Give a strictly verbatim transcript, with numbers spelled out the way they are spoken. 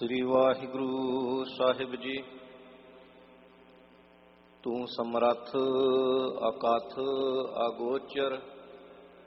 ਸ੍ਰੀ ਵਾਹਿਗੁਰੂ ਸਾਹਿਬ ਜੀ। ਤੂੰ ਸਮਰੱਥ ਅਕਥ ਅਗੋਚਰ,